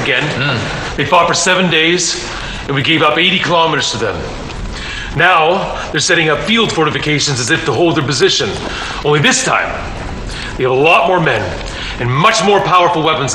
again. They fought for 7 days, and we gave up 80 kilometers to them. Now, they're setting up field fortifications as if to hold their position. Only this time, they have a lot more men and much more powerful weapons